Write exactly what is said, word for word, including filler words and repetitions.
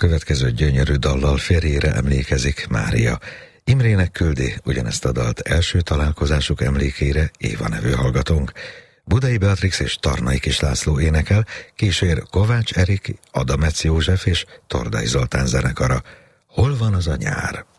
következő gyönyörű dallal férjére emlékezik Mária. Imrének küldi ugyanezt a dalt első találkozásuk emlékére Éva nevű hallgatónk. Budai Beatrix és Tarnai Kis László énekel, kísér Kovács Erik, Adamec József és Tordai Zoltán zenekara. Hol van az a nyár?